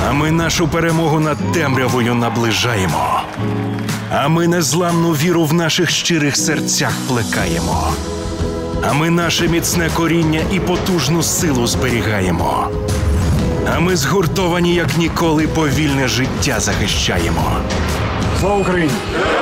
А ми нашу перемогу над темрявою наближаємо. А ми незламну віру в наших щирих серцях плекаємо. А ми наше міцне коріння і потужну силу зберігаємо. А ми згуртовані, як ніколи, повільне життя захищаємо. Слава Україні!